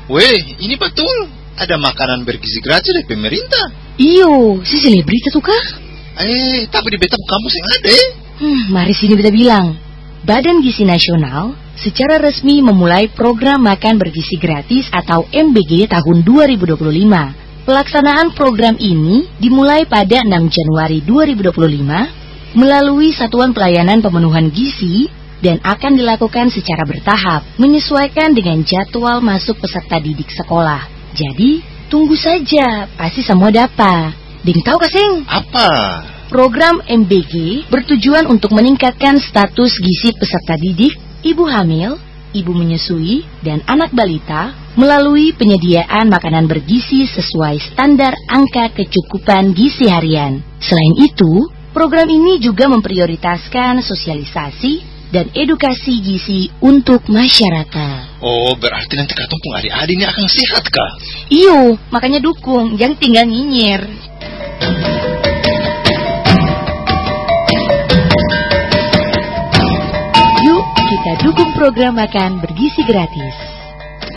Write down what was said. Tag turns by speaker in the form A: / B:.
A: Weh, ini betul. Ada makanan bergizi gratis dari pemerintah.
B: Iyo, si selebriti tuh kah?
A: Tapi di beta kampus yang ada.
B: Mari sini beta bilang. Badan Gizi Nasional secara resmi memulai program makan bergizi gratis atau MBG tahun 2025. Pelaksanaan program ini dimulai pada 6 Januari 2025 melalui Satuan Pelayanan Pemenuhan Gizi dan akan dilakukan secara bertahap menyesuaikan dengan jadwal masuk peserta didik sekolah. Jadi, tunggu saja, pasti semua dapat. Ding tahu kasing?
A: Apa?
B: Program MBG bertujuan untuk meningkatkan status gizi peserta didik, ibu hamil, ibu menyusui, dan anak balita melalui penyediaan makanan bergizi sesuai standar angka kecukupan gizi harian. Selain itu, program ini juga memprioritaskan sosialisasi dan edukasi gizi untuk masyarakat.
A: Oh, berarti nanti katong adik-adik ini akan sehat kah?
B: Iyo, makanya dukung, jangan tinggal nyinyir. Yuk, kita dukung program makan bergizi gratis.